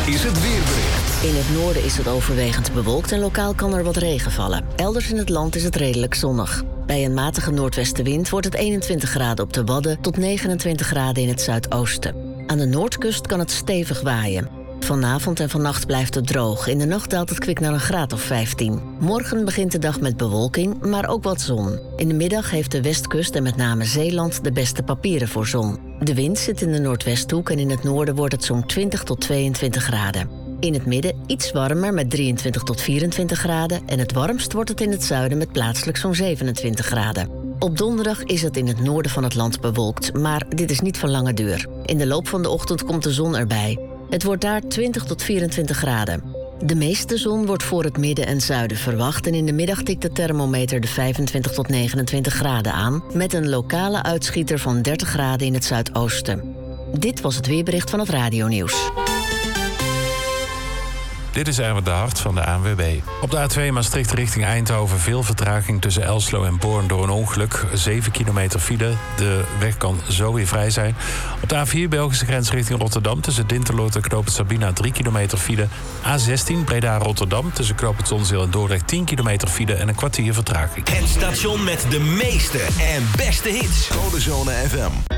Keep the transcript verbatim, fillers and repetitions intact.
is het weerbericht. In het noorden is het overwegend bewolkt en lokaal kan er wat regen vallen. Elders in het land is het redelijk zonnig. Bij een matige noordwestenwind wordt het eenentwintig graden op de Wadden tot negenentwintig graden in het zuidoosten. Aan de noordkust kan het stevig waaien. Vanavond en vannacht blijft het droog. In de nacht daalt het kwik naar een graad of vijftien. Morgen begint de dag met bewolking, maar ook wat zon. In de middag heeft de westkust en met name Zeeland de beste papieren voor zon. De wind zit in de noordwesthoek en in het noorden wordt het zo'n twintig tot tweeëntwintig graden. In het midden iets warmer met drieëntwintig tot vierentwintig graden... en het warmst wordt het in het zuiden met plaatselijk zo'n zevenentwintig graden. Op donderdag is het in het noorden van het land bewolkt, maar dit is niet van lange duur. In de loop van de ochtend komt de zon erbij. Het wordt daar twintig tot vierentwintig graden. De meeste zon wordt voor het midden en zuiden verwacht... en in de middag tikt de thermometer de vijfentwintig tot negenentwintig graden aan... met een lokale uitschieter van dertig graden in het zuidoosten. Dit was het weerbericht van het Radionieuws. Dit is Erwin de Hart van de A N W B. Op de A twee Maastricht richting Eindhoven veel vertraging tussen Elslo en Born door een ongeluk. zeven kilometer file. De weg kan zo weer vrij zijn. Op de A vier Belgische grens richting Rotterdam tussen Dinterloot en Knoop het Sabina drie kilometer file. A zestien Breda-Rotterdam tussen Knoop het Zonzeel en Dordrecht tien kilometer file en een kwartier vertraging. Het station met de meeste en beste hits. Codezone F M.